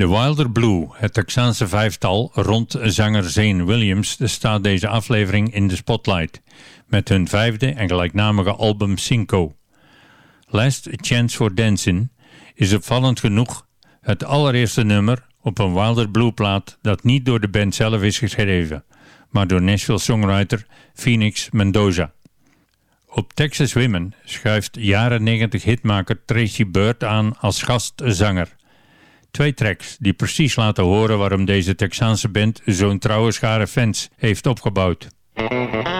The Wilder Blue, het Texaanse vijftal rond zanger Zane Williams, staat deze aflevering in de spotlight met hun vijfde en gelijknamige album Cinco. Last Chance for Dancing is opvallend genoeg het allereerste nummer op een Wilder Blue plaat dat niet door de band zelf is geschreven, maar door Nashville songwriter Phoenix Mendoza. Op Texas Women schuift jaren 90 hitmaker Tracy Byrd aan als gastzanger. 2 tracks die precies laten horen waarom deze Texaanse band zo'n trouwe schare fans heeft opgebouwd.